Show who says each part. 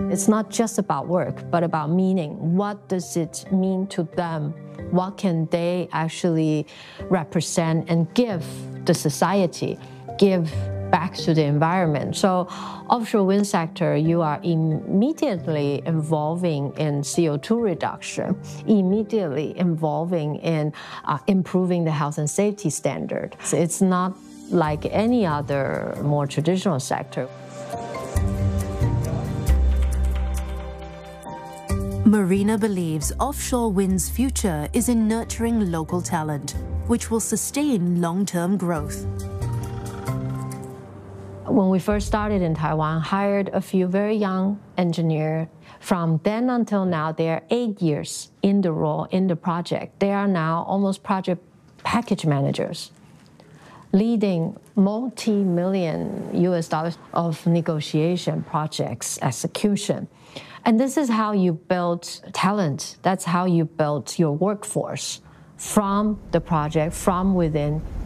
Speaker 1: It's not just about work, but about meaning. What does it mean to them? What can they actually represent and give the society, give back to the environment? So offshore wind sector, you are immediately involving in CO2 reduction, immediately involving in improving the health and safety standard. So it's not like any other more traditional sector.
Speaker 2: Marina believes offshore wind's future is in nurturing local talent, which will sustain long-term growth.
Speaker 1: When we first started in Taiwan, hired a few very young engineers. From then until now, they are 8 years in the role, in the project. They are now almost project package managers, leading multi-million US dollars of negotiation projects, execution. And this is how you build talent. That's how you build your workforce from the project, from within